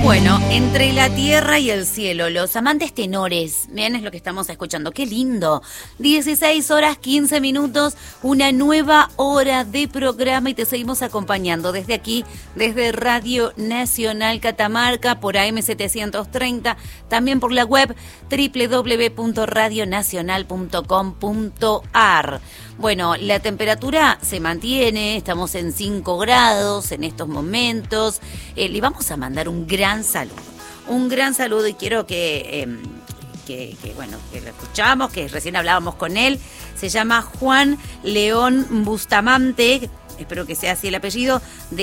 Bueno, entre la tierra y el cielo, los amantes tenores, bien, es lo que estamos escuchando, qué lindo. 16:15, una nueva hora de programa y te seguimos acompañando desde aquí, desde Radio Nacional Catamarca, por AM730, también por la web www.radionacional.com.ar. Bueno, la temperatura se mantiene, estamos en 5 grados en estos momentos. Le vamos a mandar un gran saludo y quiero que lo escuchamos, que recién hablábamos con él. Se llama Juan León Bustamante, espero que sea así el apellido,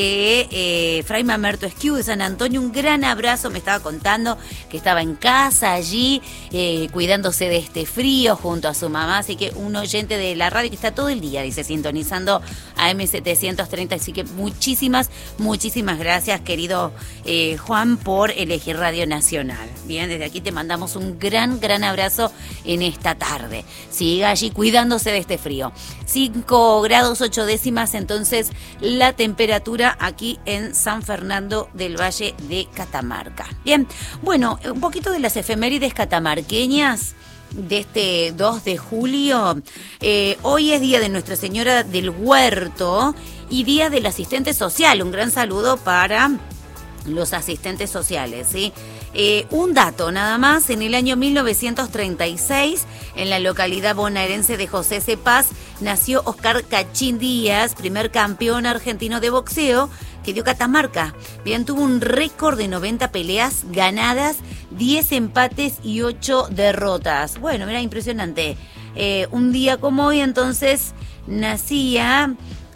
de Fray Mamerto Esquiú de San Antonio. Un gran abrazo, me estaba contando que estaba en casa allí, cuidándose de este frío junto a su mamá, así que un oyente de la radio que está todo el día, dice, sintonizando AM730, así que muchísimas gracias, querido Juan, por elegir Radio Nacional. Bien, desde aquí te mandamos un gran abrazo en esta tarde. Siga allí cuidándose de este frío. 5 grados 8 décimas, entonces, la temperatura aquí en San Fernando del Valle de Catamarca. Bien, bueno, un poquito de las efemérides catamarqueñas de este 2 de julio. Hoy es día de Nuestra Señora del Huerto y día del asistente social. Un gran saludo para los asistentes sociales, ¿sí? Un dato nada más, en el año 1936, en la localidad bonaerense de José C. Paz, nació Oscar Cachín Díaz, primer campeón argentino de boxeo que dio Catamarca. Bien, tuvo un récord de 90 peleas ganadas, 10 empates y 8 derrotas. Bueno, era impresionante. Un día como hoy, entonces, nacía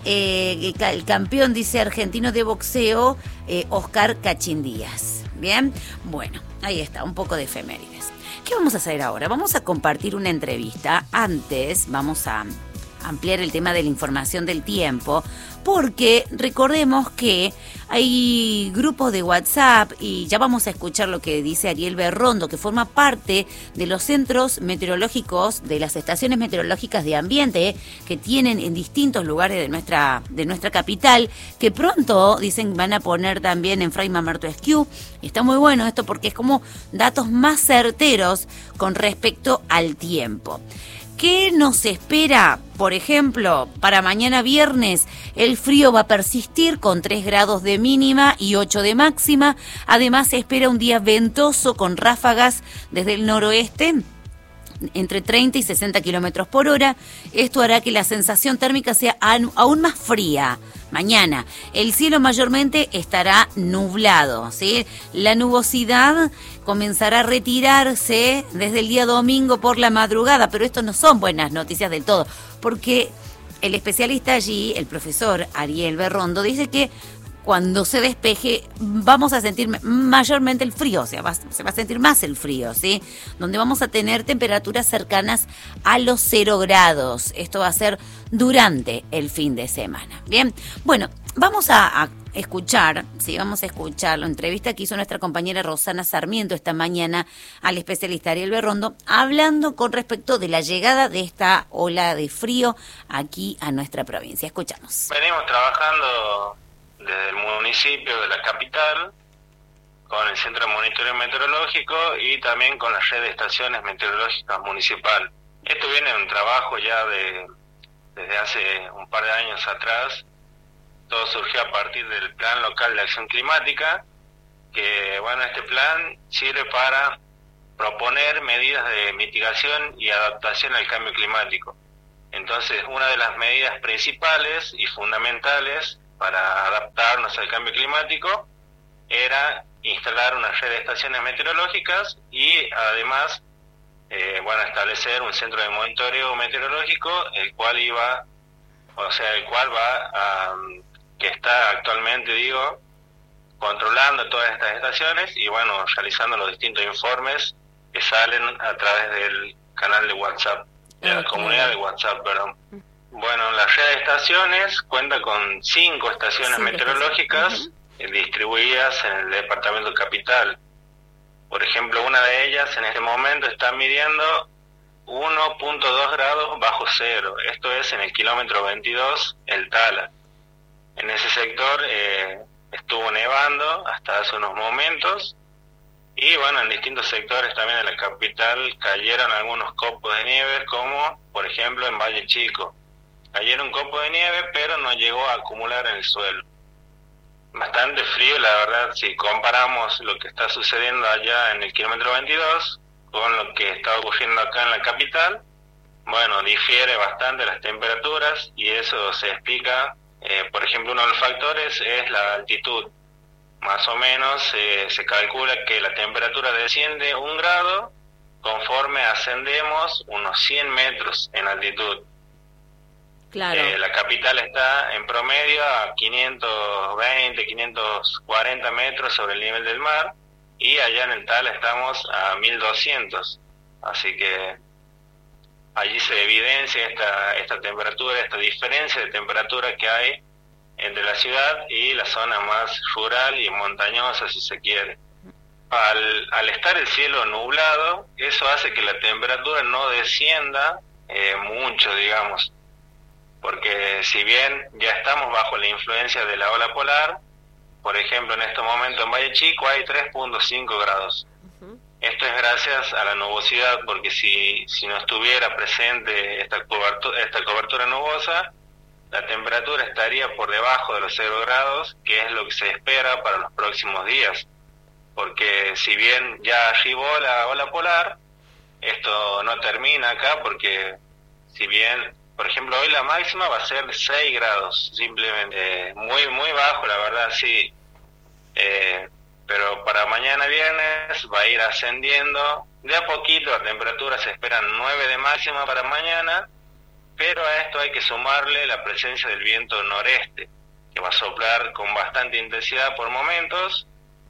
el campeón, dice, argentino de boxeo, Oscar Cachín Díaz. Bien, bueno, ahí está, un poco de efemérides. ¿Qué vamos a hacer ahora? Vamos a compartir una entrevista. Antes vamos a ampliar el tema de la información del tiempo, porque recordemos que hay grupos de WhatsApp y ya vamos a escuchar lo que dice Ariel Berrondo, que forma parte de los centros meteorológicos, de las estaciones meteorológicas de ambiente que tienen en distintos lugares de nuestra capital, que pronto, dicen, van a poner también en Fray Mamerto Esquiú. Está muy bueno esto porque es como datos más certeros con respecto al tiempo. ¿Qué nos espera? Por ejemplo, para mañana viernes, el frío va a persistir con 3 grados de mínima y 8 de máxima. Además, se espera un día ventoso con ráfagas desde el noroeste entre 30 y 60 kilómetros por hora. Esto hará que la sensación térmica sea aún más fría. Mañana, el cielo mayormente estará nublado, ¿sí? La nubosidad comenzará a retirarse desde el día domingo por la madrugada, pero esto no son buenas noticias del todo, porque el especialista allí, el profesor Ariel Berrondo, dice que cuando se despeje vamos a sentir mayormente el frío, o sea, se va a sentir más el frío, ¿sí? Donde vamos a tener temperaturas cercanas a los 0 grados. Esto va a ser durante el fin de semana. Bien, bueno, vamos a escuchar, sí, vamos a escuchar la entrevista que hizo nuestra compañera Rosana Sarmiento esta mañana al especialista Ariel Berrondo, hablando con respecto de la llegada de esta ola de frío aquí a nuestra provincia. Escuchamos. Venimos trabajando desde el municipio de la capital, con el Centro de Monitoreo Meteorológico y también con la red de estaciones meteorológicas municipal. Esto viene de un trabajo ya desde hace un par de años atrás. Todo surgió a partir del Plan Local de Acción Climática, que este plan sirve para proponer medidas de mitigación y adaptación al cambio climático. Entonces, una de las medidas principales y fundamentales para adaptarnos al cambio climático era instalar una red de estaciones meteorológicas y además establecer un centro de monitoreo meteorológico, el cual que está actualmente, controlando todas estas estaciones y realizando los distintos informes que salen a través del canal de WhatsApp, de la comunidad de WhatsApp, perdón. Bueno, la red de estaciones cuenta con 5 estaciones meteorológicas distribuidas en el departamento capital. Por ejemplo, una de ellas en este momento está midiendo 1.2 grados bajo cero. Esto es en el kilómetro 22, el Tala. En ese sector estuvo nevando hasta hace unos momentos, y bueno, en distintos sectores también de la capital cayeron algunos copos de nieve, como por ejemplo en Valle Chico. Cayeron copos de nieve, pero no llegó a acumular en el suelo. Bastante frío, la verdad, si comparamos lo que está sucediendo allá en el kilómetro 22 con lo que está ocurriendo acá en la capital, bueno, difiere bastante las temperaturas, y eso se explica, por ejemplo, uno de los factores es la altitud. Más o menos se calcula que la temperatura desciende 1 grado conforme ascendemos unos 100 metros en altitud. Claro. La capital está en promedio a 520, 540 metros sobre el nivel del mar, y allá en el Tala estamos a 1200. Así que allí se evidencia esta temperatura, esta diferencia de temperatura que hay entre la ciudad y la zona más rural y montañosa, si se quiere. Al estar el cielo nublado, eso hace que la temperatura no descienda mucho, digamos, porque si bien ya estamos bajo la influencia de la ola polar, por ejemplo, en este momento en Valle Chico hay 3.5 grados. Esto es gracias a la nubosidad, porque si no estuviera presente esta cobertura nubosa, la temperatura estaría por debajo de los 0 grados, que es lo que se espera para los próximos días. Porque si bien ya arribó la ola polar, esto no termina acá, porque si bien, por ejemplo, hoy la máxima va a ser 6 grados, simplemente muy muy bajo, la verdad, sí. Pero para mañana viernes va a ir ascendiendo de a poquito. La temperatura se esperan 9 de máxima para mañana, pero a esto hay que sumarle la presencia del viento noreste, que va a soplar con bastante intensidad por momentos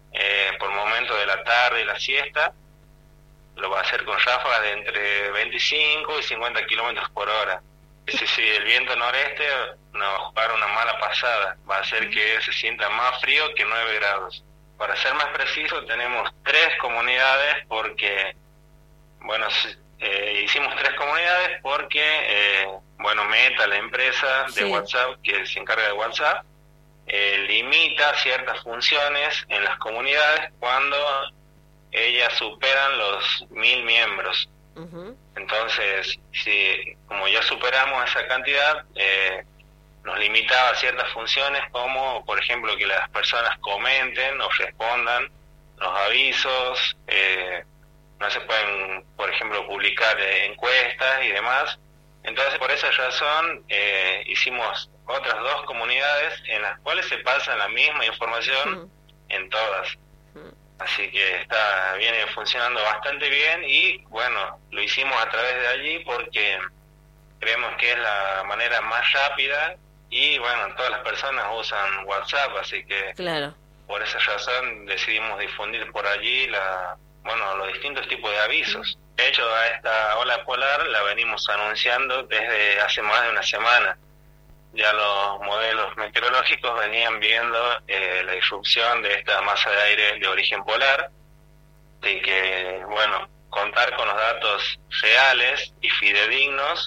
de la tarde y la siesta. Lo va a hacer con ráfagas de entre 25 y 50 kilómetros por hora. Sí, el viento noreste nos va a jugar una mala pasada, va a hacer que se sienta más frío que 9 grados. Para ser más preciso, tenemos 3 comunidades porque, bueno, hicimos 3 comunidades porque, Meta, la empresa de WhatsApp que se encarga de WhatsApp, limita ciertas funciones en las comunidades cuando ellas superan los 1000 miembros. Entonces, como ya superamos esa cantidad, nos limitaba a ciertas funciones, como por ejemplo que las personas comenten o respondan los avisos, no se pueden, por ejemplo, publicar encuestas y demás. Entonces, por esa razón, hicimos otras 2 comunidades en las cuales se pasa la misma información en todas. Así que viene funcionando bastante bien, y bueno, lo hicimos a través de allí porque creemos que es la manera más rápida, y bueno, todas las personas usan WhatsApp, así que claro, por esa razón decidimos difundir por allí los distintos tipos de avisos. De hecho, a esta ola polar la venimos anunciando desde hace más de una semana. Ya los modelos meteorológicos venían viendo la irrupción de esta masa de aire de origen polar, y que, bueno, contar con los datos reales y fidedignos,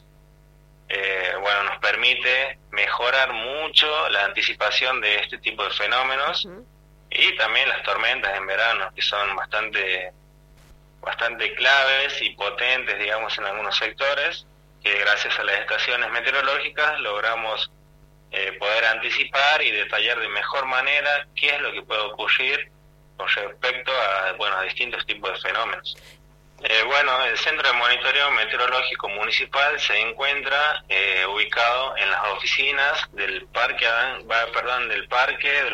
nos permite mejorar mucho la anticipación de este tipo de fenómenos, y también las tormentas en verano, que son bastante claves y potentes, digamos, en algunos sectores, que gracias a las estaciones meteorológicas logramos poder anticipar y detallar de mejor manera qué es lo que puede ocurrir con respecto a distintos tipos de fenómenos. El Centro de Monitoreo Meteorológico Municipal se encuentra ubicado en las oficinas del Parque de